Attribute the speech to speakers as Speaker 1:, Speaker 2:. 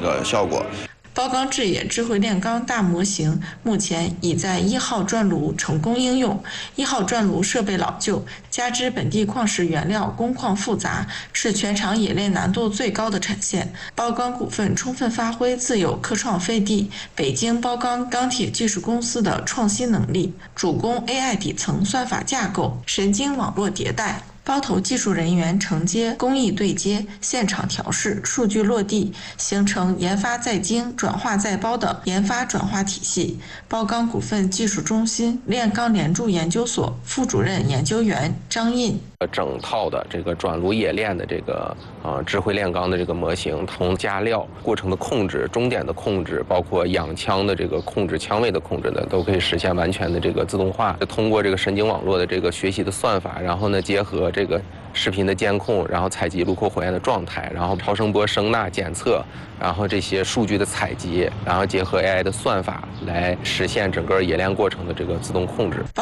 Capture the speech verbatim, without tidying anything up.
Speaker 1: 个效果。
Speaker 2: 包钢制冶智慧炼钢大模型目前已在一号转炉成功应用。一号转炉设备老旧，加之本地矿石原料工况复杂，是全场冶炼难度最高的产线。包钢股份充分发挥自有科创飞地北京包钢钢铁技术公司的创新能力，主攻 A I 底层算法架构、神经网络迭代。包头技术人员承接工艺对接、现场调试、数据落地，形成研发在精、转化在包的研发转化体系。包钢股份技术中心炼钢联筑研究所副主任研究员张印。
Speaker 3: 整套的这个转炉冶炼的这个呃智慧炼钢的这个模型，从加料过程的控制、终点的控制，包括氧枪的这个控制、枪位的控制呢，都可以实现完全的这个自动化。通过这个神经网络的这个学习的算法，然后呢结合这个视频的监控，然后采集炉口火焰的状态，然后超声波声呐检测，然后这些数据的采集，然后结合 A I 的算法来实现整个冶炼过程的这个自动控制。